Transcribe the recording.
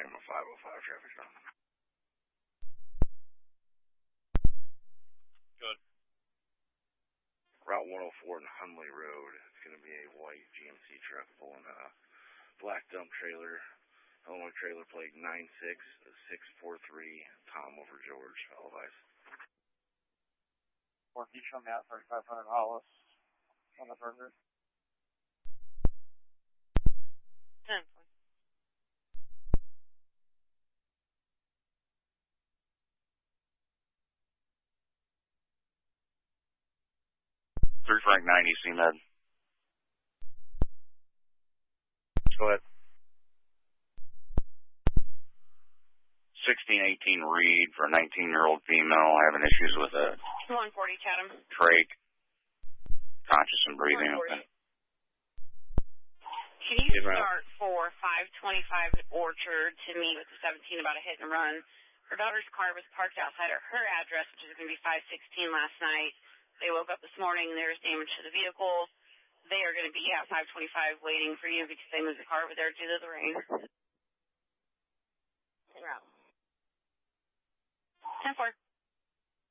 a 505 traffic stop. Good. Route 104 and Hunley Road. It's going to be a white GMC truck pulling a black dump trailer. Illinois trailer plate 96643 Tom over George. All advice. Or can you show me out $3,500 on the burger? 10. 3 Frank 90, C-Med. Go ahead. 1618 Reed for a 19-year-old female having issues with a 140 Chatham. trach, conscious and breathing. Okay. Can you start for 525 Orchard to meet with the 17 about a hit and run? Her daughter's car was parked outside of her address, which is going to be 516 last night. They woke up this morning, there's damage to the vehicle. They are going to be at 525 waiting for you because they moved the car over there due to the rain.